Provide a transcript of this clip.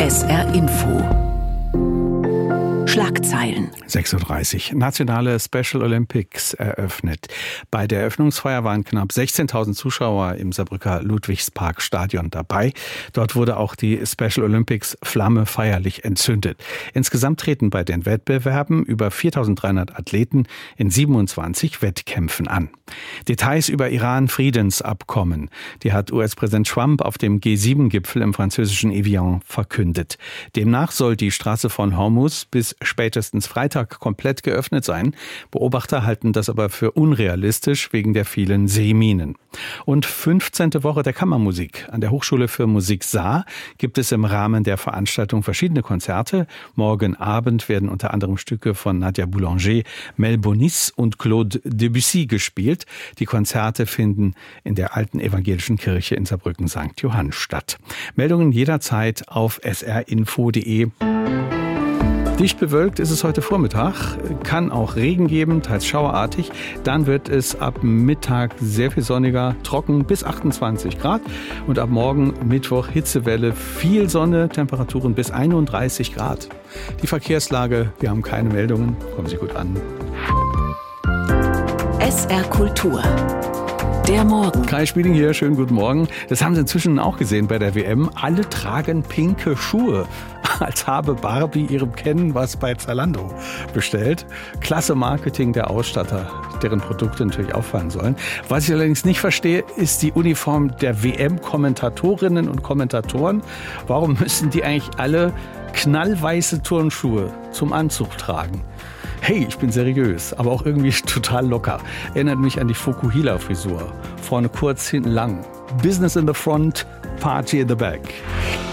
SR Info. Schlagzeilen. 6:30 Uhr. Nationale Special Olympics eröffnet. Bei der Eröffnungsfeier waren knapp 16.000 Zuschauer im Saarbrücker Ludwigsparkstadion dabei. Dort wurde auch die Special Olympics Flamme feierlich entzündet. Insgesamt treten bei den Wettbewerben über 4.300 Athleten in 27 Wettkämpfen an. Details über Iran-Friedensabkommen. Die hat US-Präsident Trump auf dem G7-Gipfel im französischen Evian verkündet. Demnach soll die Straße von Hormuz bis spätestens Freitag komplett geöffnet sein. Beobachter halten das aber für unrealistisch wegen der vielen Seeminen. Und 15. Woche der Kammermusik. An der Hochschule für Musik Saar gibt es im Rahmen der Veranstaltung verschiedene Konzerte. Morgen Abend werden unter anderem Stücke von Nadia Boulanger, Mel Bonis und Claude Debussy gespielt. Die Konzerte finden in der alten evangelischen Kirche in Saarbrücken St. Johann statt. Meldungen jederzeit auf srinfo.de. Dicht bewölkt ist es heute Vormittag, kann auch Regen geben, teils schauerartig. Dann wird es ab Mittag sehr viel sonniger, trocken bis 28 Grad. Und ab morgen Mittwoch Hitzewelle, viel Sonne, Temperaturen bis 31 Grad. Die Verkehrslage, wir haben keine Meldungen, kommen Sie gut an. SR Kultur. Der Morgen. Kai Spieling hier, schönen guten Morgen. Das haben Sie inzwischen auch gesehen bei der WM. Alle tragen pinke Schuhe, als habe Barbie ihrem Ken was bei Zalando bestellt. Klasse Marketing der Ausstatter, deren Produkte natürlich auffallen sollen. Was ich allerdings nicht verstehe, ist die Uniform der WM-Kommentatorinnen und Kommentatoren. Warum müssen die eigentlich alle knallweiße Turnschuhe zum Anzug tragen? Hey, ich bin seriös, aber auch irgendwie total locker. Erinnert mich an die Fukuhila-Frisur. Vorne kurz, hinten lang. Business in the front, Party in the back.